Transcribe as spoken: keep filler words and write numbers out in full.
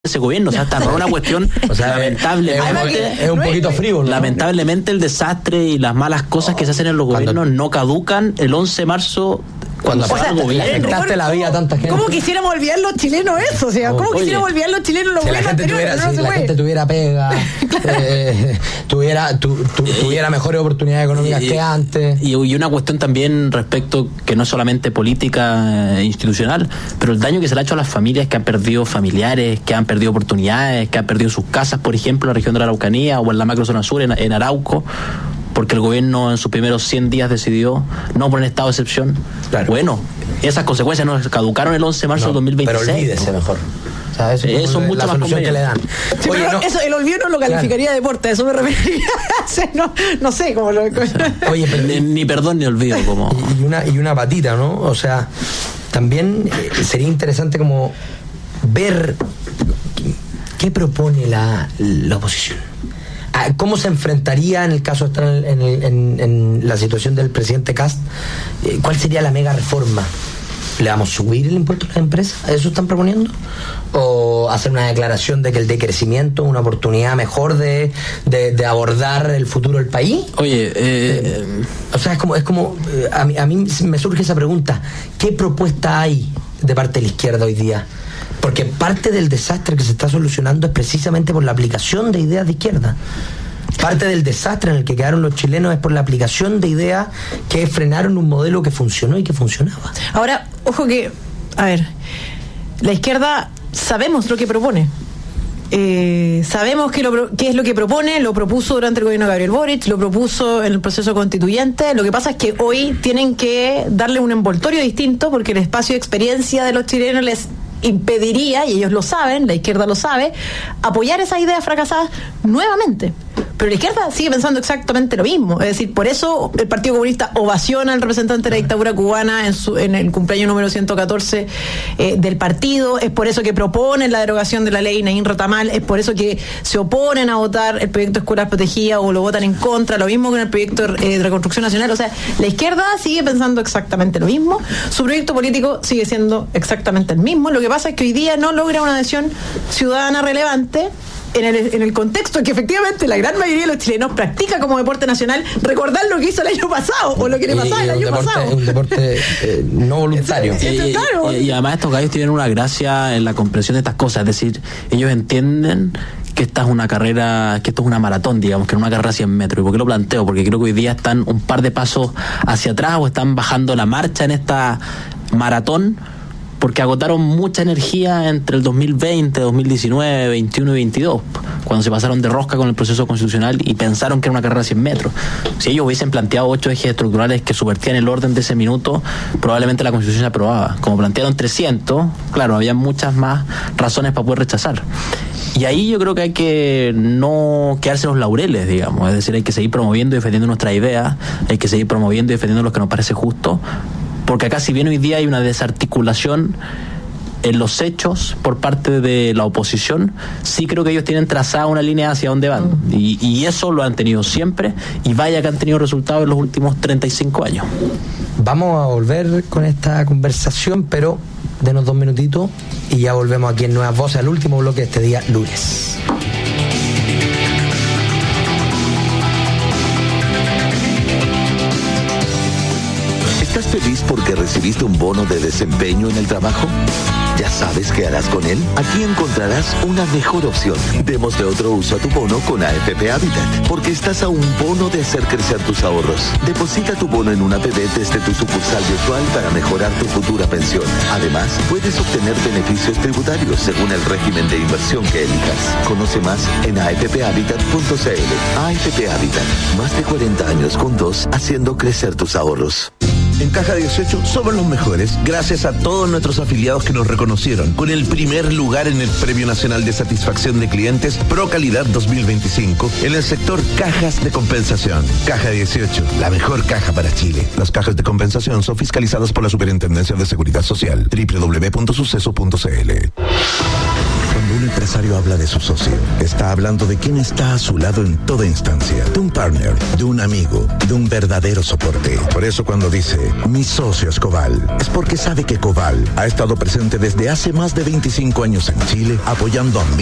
ese gobierno, o sea, está por una cuestión, o sea, lamentablemente es un poquito frívolo, ¿no? Lamentablemente el desastre y las malas cosas que se hacen en los Cuando, gobiernos no caducan el once de marzo. Cuando o sea, le afectaste la vida a tanta gente. ¿Cómo quisiéramos olvidar los chilenos eso? O sea, ¿cómo Oye, quisiéramos olvidar los chilenos los si la gente tuviera, no si se la puede. gente tuviera pega, eh, tuviera tu, tu, tuviera mejores oportunidades económicas y, que antes. Y, y una cuestión también respecto que no es solamente política eh, institucional, pero el daño que se le ha hecho a las familias que han perdido familiares, que han perdido oportunidades, que han perdido sus casas, por ejemplo, en la región de la Araucanía o en la macrozona sur, en, en Arauco, porque el gobierno en sus primeros cien días decidió no poner estado de excepción. Claro. Bueno, esas consecuencias nos caducaron el once de marzo No, del dos mil veintiséis. Pero olvídese mejor. O sea, eso, eso es mucho la más solución que le dan. Sí, Oye, pero no, eso, el olvido no lo calificaría claro. de deporte, a eso me referiría. O sea, no, no sé cómo lo. Oye, pero, ni, ni perdón ni olvido. Como... Y, una, y una patita, ¿no? O sea, también eh, sería interesante como ver qué propone la, la oposición. ¿Cómo se enfrentaría en el caso de estar en, en, en, en la situación del presidente Kast? ¿Cuál sería la mega reforma? ¿Le vamos a subir el impuesto a las empresas? ¿Eso están proponiendo? ¿O hacer una declaración de que el decrecimiento es una oportunidad mejor de, de, de abordar el futuro del país? Oye, eh, eh, o sea, es como, es como eh, a, mí, a mí me surge esa pregunta. ¿Qué propuesta hay de parte de la izquierda hoy día? Porque parte del desastre que se está solucionando es precisamente por la aplicación de ideas de izquierda. Parte del desastre en el que quedaron los chilenos es por la aplicación de ideas que frenaron un modelo que funcionó y que funcionaba. Ahora, ojo que, a ver, la izquierda sabemos lo que propone. Eh, sabemos que lo, qué es lo que propone, lo propuso durante el gobierno de Gabriel Boric, lo propuso en el proceso constituyente. Lo que pasa es que hoy tienen que darle un envoltorio distinto porque el espacio de experiencia de los chilenos les impediría, y ellos lo saben, la izquierda lo sabe, apoyar esas ideas fracasadas nuevamente. Pero la izquierda sigue pensando exactamente lo mismo. Es decir, por eso el Partido Comunista ovaciona al representante de la dictadura cubana en, su, en el cumpleaños número ciento catorce eh, del partido. Es por eso que proponen la derogación de la ley Naín Retamal. Es por eso que se oponen a votar el proyecto de escuelas protegidas o lo votan en contra. Lo mismo con el proyecto de, eh, de reconstrucción nacional. O sea, la izquierda sigue pensando exactamente lo mismo. Su proyecto político sigue siendo exactamente el mismo. Lo que pasa es que hoy día no logra una adhesión ciudadana relevante en el, en el contexto en que efectivamente la gran mayoría de los chilenos practica como deporte nacional recordar lo que hizo el año pasado o lo que le pasaba el año deporte, pasado. Un deporte eh, no voluntario. Sí, sí, claro. y, y, y además estos gallos tienen una gracia en la comprensión de estas cosas, es decir, ellos entienden que esta es una carrera, que esto es una maratón, digamos, que no una carrera a cien metros. ¿Y por qué lo planteo? Porque creo que hoy día están un par de pasos hacia atrás o están bajando la marcha en esta maratón, porque agotaron mucha energía entre el dos mil veinte, dos mil diecinueve, veintiuno y veintidós, cuando se pasaron de rosca con el proceso constitucional y pensaron que era una carrera a cien metros. Si ellos hubiesen planteado ocho ejes estructurales que subvertían el orden de ese minuto, probablemente la Constitución se aprobaba. Como plantearon trescientos, claro, había muchas más razones para poder rechazar. Y ahí yo creo que hay que no quedarse los laureles, digamos, es decir, hay que seguir promoviendo y defendiendo nuestras ideas, hay que seguir promoviendo y defendiendo lo que nos parece justo, porque acá si bien hoy día hay una desarticulación en los hechos por parte de la oposición, sí creo que ellos tienen trazada una línea hacia dónde van, y, y eso lo han tenido siempre, y vaya que han tenido resultados en los últimos treinta y cinco años. Vamos a volver con esta conversación, pero denos dos minutitos y ya volvemos aquí en Nuevas Voces, al último bloque de este día lunes. ¿Estás feliz porque recibiste un bono de desempeño en el trabajo? ¿Ya sabes qué harás con él? Aquí encontrarás una mejor opción. Démosle otro uso a tu bono con A F P Habitat, porque estás a un bono de hacer crecer tus ahorros. Deposita tu bono en una A P B desde tu sucursal virtual para mejorar tu futura pensión. Además, puedes obtener beneficios tributarios según el régimen de inversión que elijas. Conoce más en a f p habitat punto c l. A F P Habitat, más de cuarenta años juntos haciendo crecer tus ahorros. En Caja dieciocho somos los mejores, gracias a todos nuestros afiliados que nos reconocieron con el primer lugar en el Premio Nacional de Satisfacción de Clientes Pro Calidad dos mil veinticinco en el sector cajas de compensación. Caja dieciocho, la mejor caja para Chile. Las cajas de compensación son fiscalizadas por la Superintendencia de Seguridad Social. doble u doble u doble u punto suceso punto c l. Cuando un empresario habla de su socio, está hablando de quien está a su lado en toda instancia, de un partner, de un amigo, de un verdadero soporte. Por eso cuando dice, mi socio es Coval, es porque sabe que Coval ha estado presente desde hace más de veinticinco años en Chile, apoyando a